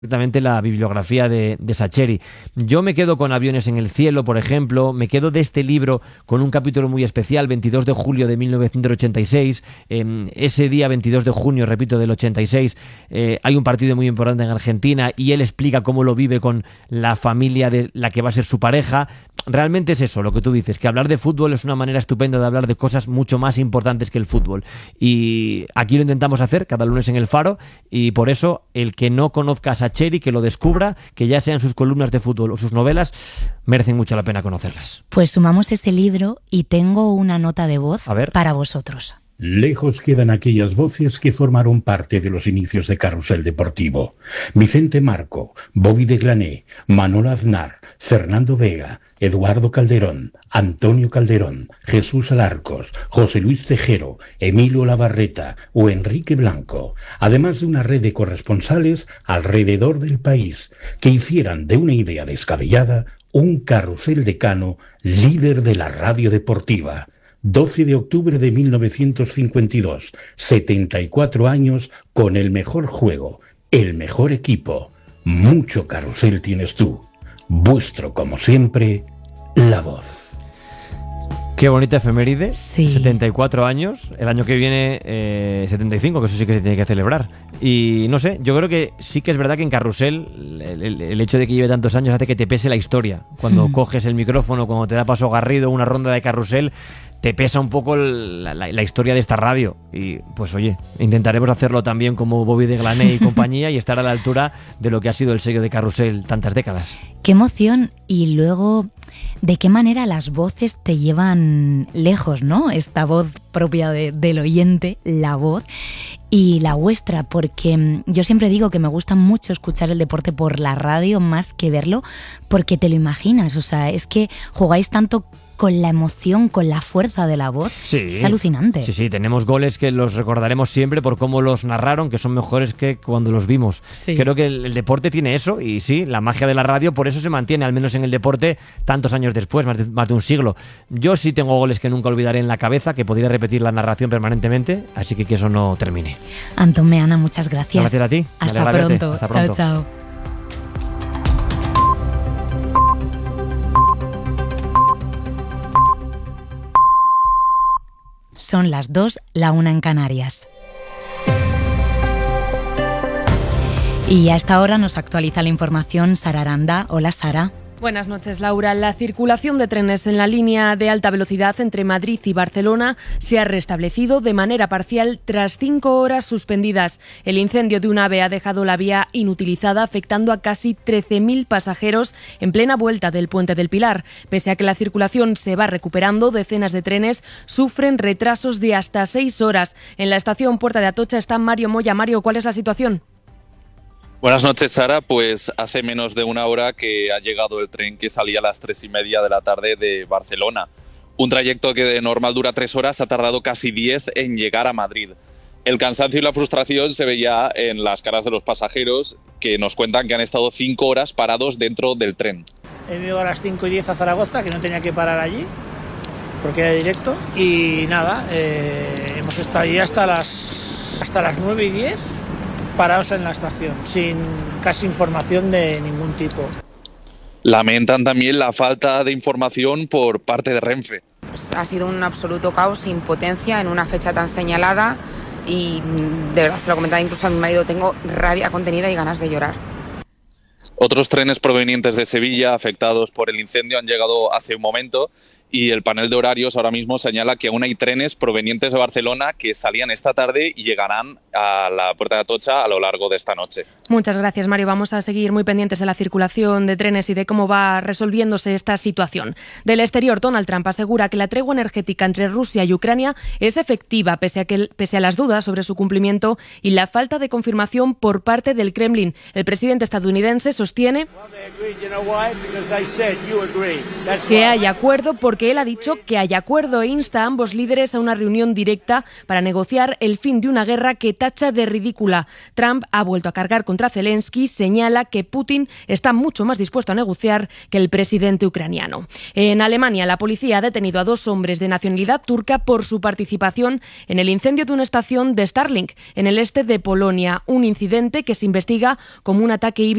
Exactamente la bibliografía de Sacheri. Yo me quedo con Aviones en el cielo, por ejemplo. Me quedo de este libro con un capítulo muy especial, 22 de julio de 1986. Ese día, 22 de junio, repito, del 86, hay un partido muy importante en Argentina y él explica cómo lo vive con la familia de la que va a ser su pareja. Realmente es eso, lo que tú dices, que hablar de fútbol es una manera estupenda de hablar de cosas mucho más importantes que el fútbol. Y aquí lo intentamos hacer cada lunes en El Faro, y por eso el que no conozca a Sacheri, que lo descubra, que ya sean sus columnas de fútbol o sus novelas, merecen mucho la pena conocerlas. Pues sumamos ese libro y tengo una nota de voz para vosotros. Lejos quedan aquellas voces que formaron parte de los inicios de Carrusel Deportivo. Vicente Marco, Bobby de Glané, Manolo Aznar, Fernando Vega, Eduardo Calderón, Antonio Calderón, Jesús Alarcos, José Luis Tejero, Emilio Labarreta o Enrique Blanco, además de una red de corresponsales alrededor del país que hicieran de una idea descabellada un carrusel decano líder de la radio deportiva. 12 de octubre de 1952, 74 años con el mejor juego, el mejor equipo. Mucho carrusel tienes tú. Vuestro, como siempre, La Voz. Qué bonita efeméride, sí. 74 años, el año que viene 75, que eso sí que se tiene que celebrar. Y no sé, yo creo que sí que es verdad que en Carrusel el hecho de que lleve tantos años hace que te pese la historia. Cuando coges el micrófono, cuando te da paso Garrido, una ronda de Carrusel, te pesa un poco la historia de esta radio. Y pues oye, intentaremos hacerlo también como Bobby de Glané y compañía y estar a la altura de lo que ha sido el sello de Carrusel tantas décadas. Qué emoción. Y luego, ¿de qué manera las voces te llevan lejos, no? Esta voz propia del oyente, la voz, y la vuestra, porque yo siempre digo que me gusta mucho escuchar el deporte por la radio más que verlo, porque te lo imaginas, o sea, es que jugáis tanto con la emoción, con la fuerza de la voz. Sí, es alucinante. Sí, tenemos goles que los recordaremos siempre por cómo los narraron, que son mejores que cuando los vimos. Sí. Creo que el deporte tiene eso, y sí, la magia de la radio por eso se mantiene, al menos en el deporte, tantos años después, más de un siglo. Yo sí tengo goles que nunca olvidaré en la cabeza, que podría repetir la narración permanentemente, así que eso no termine. Antón Meana, muchas gracias. Gracias a ti. Hasta pronto. Hasta pronto. Chao. Son las 2, la 1 en Canarias. Y a esta hora nos actualiza la información Sara Aranda. Hola, Sara. Buenas noches, Laura. La circulación de trenes en la línea de alta velocidad entre Madrid y Barcelona se ha restablecido de manera parcial tras 5 horas suspendidas. El incendio de un AVE ha dejado la vía inutilizada, afectando a casi 13.000 pasajeros en plena vuelta del Puente del Pilar. Pese a que la circulación se va recuperando, decenas de trenes sufren retrasos de hasta 6 horas. En la estación Puerta de Atocha está Mario Moya. Mario, ¿cuál es la situación? Buenas noches, Sara. Pues hace menos de una hora que ha llegado el tren que salía a las 3:30 de la tarde de Barcelona. Un trayecto que de normal dura 3 horas ha tardado casi 10 en llegar a Madrid. El cansancio y la frustración se veía en las caras de los pasajeros, que nos cuentan que han estado 5 horas parados dentro del tren. He venido a las 5:10 a Zaragoza, que no tenía que parar allí, porque era directo. Y nada, hemos estado allí hasta las 9:10. Parados en la estación, sin casi información de ningún tipo. Lamentan también la falta de información por parte de Renfe. Ha sido un absoluto caos, impotencia en una fecha tan señalada y de verdad se lo comentaba incluso a mi marido, tengo rabia contenida y ganas de llorar. Otros trenes provenientes de Sevilla afectados por el incendio han llegado hace un momento y el panel de horarios ahora mismo señala que aún hay trenes provenientes de Barcelona que salían esta tarde y llegarán a la Puerta de Atocha a lo largo de esta noche. Muchas gracias, Mario. Vamos a seguir muy pendientes de la circulación de trenes y de cómo va resolviéndose esta situación. Del exterior, Donald Trump asegura que la tregua energética entre Rusia y Ucrania es efectiva, pese a las dudas sobre su cumplimiento y la falta de confirmación por parte del Kremlin. El presidente estadounidense sostiene que hay acuerdo porque porque él ha dicho que hay acuerdo e insta a ambos líderes a una reunión directa para negociar el fin de una guerra que tacha de ridícula. Trump ha vuelto a cargar contra Zelensky, señala que Putin está mucho más dispuesto a negociar que el presidente ucraniano. En Alemania, la policía ha detenido a 2 hombres de nacionalidad turca por su participación en el incendio de una estación de Starlink en el este de Polonia, un incidente que se investiga como un ataque híbrido